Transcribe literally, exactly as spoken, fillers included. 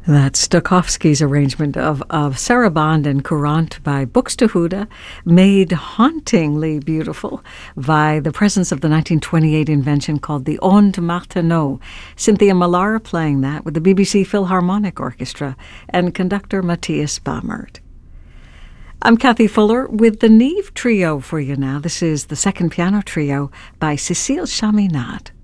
That's Stokowski's arrangement of, of Sarabande and Courant by Buxtehude, made hauntingly beautiful by the presence of the nineteen twenty-eight invention called the Ondes Martenot. Cynthia Millar playing that with the B B C Philharmonic Orchestra and conductor Matthias Bammert. I'm Kathy Fuller with the Neve Trio for you now. This is the second piano trio by Cécile Chaminade.